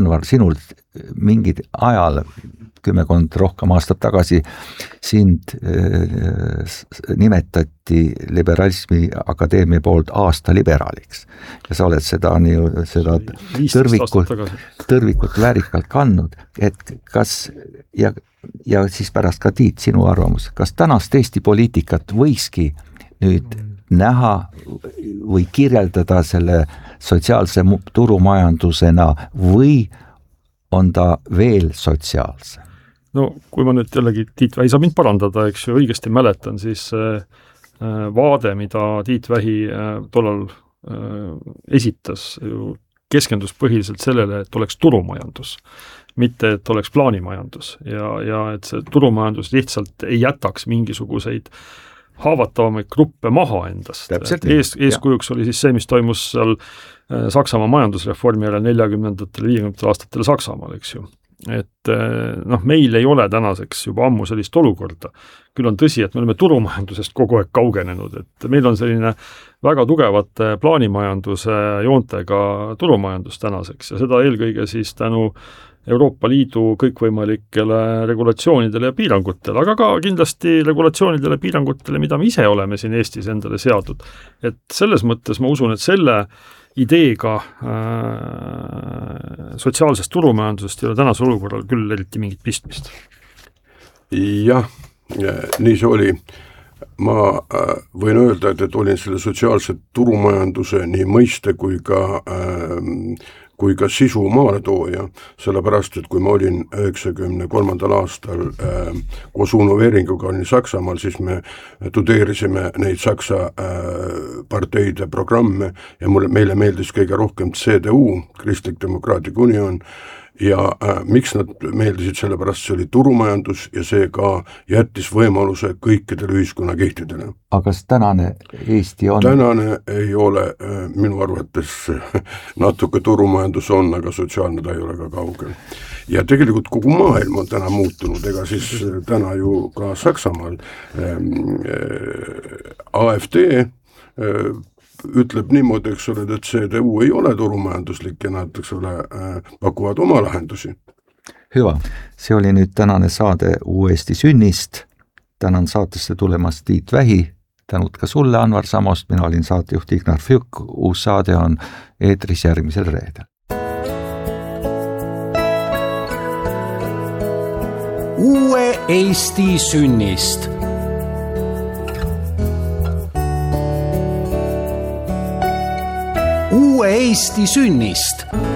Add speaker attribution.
Speaker 1: Anvar, sinult mingid ajal, 10 rohkem aastat tagasi sind nimetati Liberalismi Akadeemia poolt aasta liberaaliks ja sa oled seda tõrvikut väärikalt kandnud, et kas ja siis pärast ka Tiit, sinu arvamus, kas tänast Eesti poliitikat võikski nüüd näha või kirjeldada selle sotsiaalse turumajandusena või on ta veel sotsiaalse?
Speaker 2: No kui ma nüüd jällegi, Tiit Vähi saab mind parandada, eks ju, õigesti mäletan, siis vaade, mida Tiit Vähi tollal esitas, keskendus põhiliselt sellele, et oleks turumajandus, mitte et oleks plaanimajandus ja et see turumajandus lihtsalt ei jätaks mingisuguseid haavatavamaid gruppe maha endast. Eeskujuks oli siis see, mis toimus seal Saksamaa majandusreformi järel 40-ndatel, 50-ndatel aastatel Saksamaal, eks ju. Et meil ei ole tänaseks juba ammu sellist olukorda. Küll on tõsi, et me oleme turumajandusest kogu aeg kaugenenud, et meil on selline väga tugevate plaanimajanduse joontega turumajandus tänaseks ja seda eelkõige siis tänu Euroopa Liidu kõikvõimalikele regulatsioonidele ja piirangutele, aga ka kindlasti regulatsioonidele ja piirangutele, mida me ise oleme siin Eestis endale seadud. Et selles mõttes ma usun, et selle ideega sotsiaalsest turumajandusest ei ole tänase olukorral küll eriti mingit pistmist.
Speaker 3: Jah, nii see oli. Ma võin öelda, et olin selle sotsiaalse turumajanduse nii mõiste kui ka sisu maaletooja, sellepärast, et kui ma olin 93. aastal koos Uno Veeringuga olin Saksamaal, siis me tudeerisime neid Saksa parteide programme ja meile meeldis kõige rohkem CDU, Kristlik Demokraatlik Union, ja miks nad meeldisid, sellepärast see oli turumajandus ja see ka jättis võimaluse kõikidele ühiskonnakihtidele.
Speaker 1: Aga kas tänane Eesti on?
Speaker 3: Tänane ei ole, minu arvates natuke turumajandus on, aga sotsiaalne ta ei ole ka kaugel. Ja tegelikult kogu maailm on täna muutunud, ega siis täna ju ka Saksamaal AfD ütleb niimoodi, eks ole, et CDU ei ole turumajanduslik ja nad, eks ole, pakuvad oma lahendusi.
Speaker 1: Hüva, see oli nüüd tänane saade Uuesti sünnist. Tänan saatesse tulemast Tiit Vähi, tänud ka sulle, Anvar Samost, mina olin saatejuht Ignar Fjuk, uus saade on eetris järgmisel reedel.
Speaker 4: Uue Eesti sünnist. Uue Eesti sünnist.